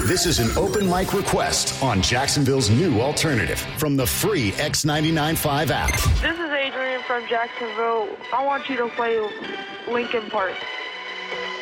This is an open mic request on Jacksonville's new alternative from the free X99.5 app. This is Adrian from Jacksonville. I want you to play Linkin Park.